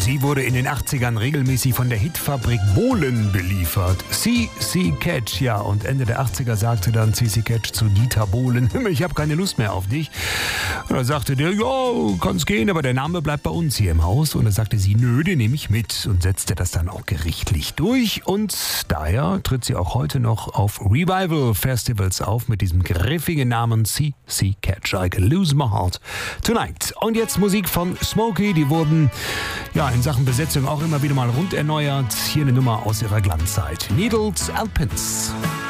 Sie wurde in den 80ern regelmäßig von der Hitfabrik Bohlen beliefert. CC Catch, ja. Und Ende der 80er sagte dann CC Catch zu Dieter Bohlen, ich habe keine Lust mehr auf dich. Und da sagte der, ja, kann's gehen, aber der Name bleibt bei uns hier im Haus. Und da sagte sie, nö, den nehme ich mit. Und setzte das dann auch gerichtlich durch. Und daher tritt sie auch heute noch auf Revival-Festivals auf mit diesem griffigen Namen CC Catch. I can lose my heart tonight. Und jetzt Musik von Smokey. Die wurden ja in Sachen Besetzung auch immer wieder mal rund erneuert. Hier eine Nummer aus ihrer Glanzzeit. Needles and Pins.